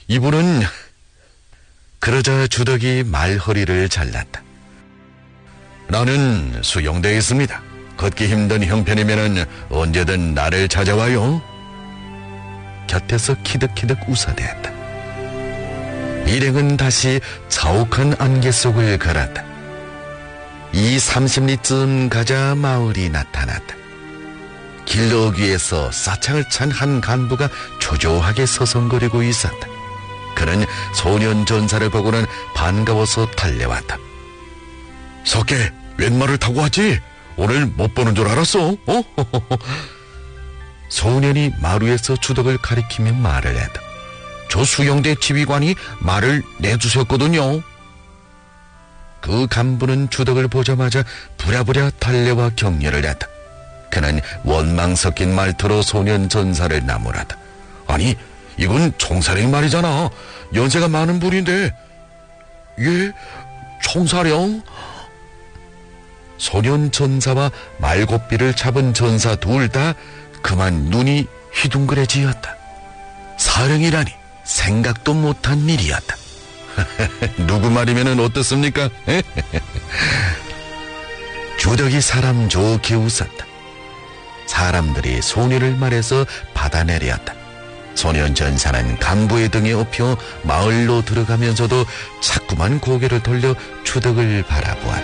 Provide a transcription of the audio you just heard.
이분은 그러자 주덕이 말허리를 잘랐다. 나는 수용되어 있습니다. 걷기 힘든 형편이면 언제든 나를 찾아와요. 곁에서 키득키득 웃어대었다. 일행은 다시 자욱한 안개 속을 걸었다. 30리쯤 가자 마을이 나타났다. 길러귀에서 싸창을 찬 한 간부가 초조하게 서성거리고 있었다. 그는 소년 전사를 보고는 반가워서 달려왔다. 석계, 웬 말을 타고 왔지? 오늘 못 보는 줄 알았어? 소년이 마루에서 주덕을 가리키며 말을 했다. 저 수영대 지휘관이 말을 내주셨거든요. 그 간부는 주덕을 보자마자 부랴부랴 달려와 격려를 했다. 그는 원망 섞인 말투로 소년 전사를 나무랐다. 아니, 이건 총사령 말이잖아. 연세가 많은 분인데. 예? 총사령? 소년 전사와 말고삐를 잡은 전사 둘 다 그만 눈이 휘둥그레지었다. 사령이라니 생각도 못한 일이었다. 누구 말이면 어떻습니까? 주덕이 사람 좋게 웃었다. 사람들이 소녀를 말해서 받아내렸다. 소년 전사는 간부의 등에 업혀 마을로 들어가면서도 자꾸만 고개를 돌려 주덕을 바라보았다.